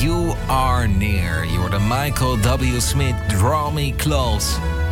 You Are Near. Je hoorde Michael W. Smith, Draw Me Close.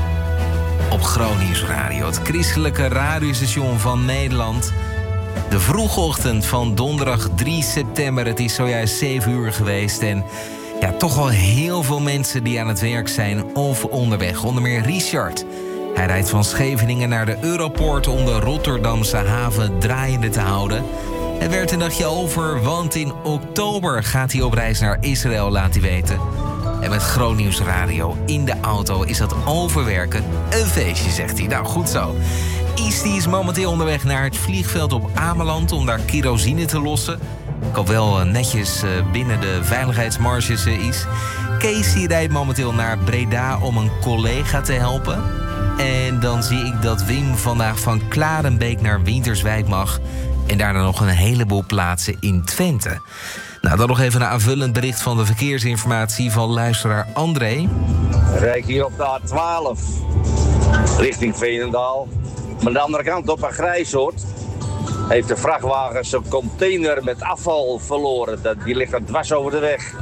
Op GroNieuws Radio, het christelijke radiostation van Nederland. De vroege ochtend van donderdag 3 september. Het is zojuist 7 uur geweest. En ja, toch al heel veel mensen die aan het werk zijn of onderweg. Onder meer Richard. Hij rijdt van Scheveningen naar de Europoort om de Rotterdamse haven draaiende te houden. Het werd een dagje over, want in oktober gaat hij op reis naar Israël, laat hij weten. En met GroNieuws Radio in de auto is dat overwerken een feestje, zegt hij. Nou, goed zo. Isti is momenteel onderweg naar het vliegveld op Ameland om daar kerosine te lossen. Ik hoop wel netjes binnen de veiligheidsmarges is. Casey rijdt momenteel naar Breda om een collega te helpen. En dan zie ik dat Wim vandaag van Klarenbeek naar Winterswijk mag. En daarna nog een heleboel plaatsen in Twente. Nou, dan nog even een aanvullend bericht van de verkeersinformatie van luisteraar André. Rijd ik hier op de A12 richting Veenendaal. Maar aan de andere kant op een Grijshoort heeft de vrachtwagen zijn container met afval verloren. Die ligt er dwars over de weg.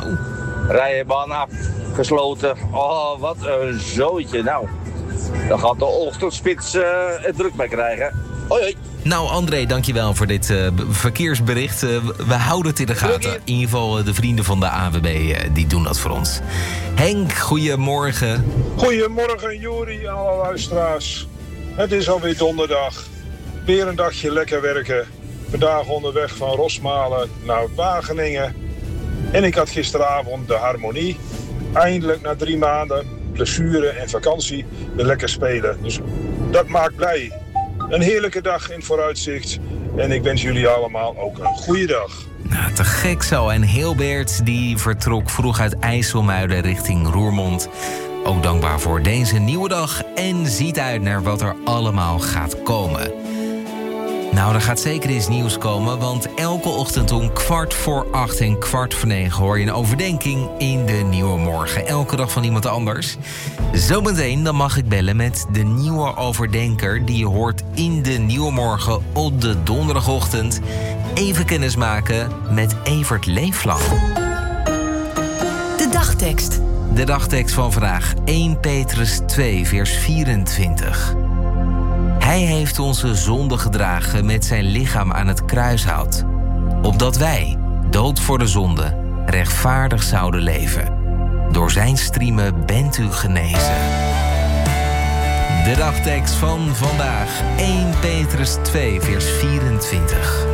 Rijbaan afgesloten. Oh, wat een zooitje. Nou, dan gaat de ochtendspits het druk mee krijgen. Hoi, hoi. Nou, André, dankjewel voor dit verkeersbericht. We houden het in de gaten. In ieder geval de vrienden van de AWB die doen dat voor ons. Henk, goedemorgen. Goedemorgen, Jori, alle luisteraars. Het is alweer donderdag. Weer een dagje lekker werken. Vandaag onderweg van Rosmalen naar Wageningen. En ik had gisteravond de Harmonie. Eindelijk na 3 maanden, blessure en vakantie, weer lekker spelen. Dus dat maakt blij. Een heerlijke dag in vooruitzicht. En ik wens jullie allemaal ook een goede dag. Nou, te gek zo. En Hilbert die vertrok vroeg uit IJsselmuiden richting Roermond. Ook dankbaar voor deze nieuwe dag. En ziet uit naar wat er allemaal gaat komen. Nou, er gaat zeker eens nieuws komen. Want elke ochtend om 7:15 en 8:15 hoor je een overdenking in de Nieuwe Morgen. Elke dag van iemand anders. Zometeen dan mag ik bellen met de nieuwe overdenker die je hoort in de Nieuwe Morgen op de donderdagochtend. Even kennismaken met Evert Leeflang. De dagtekst. De dagtekst van vandaag, 1 Petrus 2, vers 24. Hij heeft onze zonde gedragen met zijn lichaam aan het kruishout, opdat wij, dood voor de zonde, rechtvaardig zouden leven. Door zijn striemen bent u genezen. De dagtekst van vandaag, 1 Petrus 2, vers 24.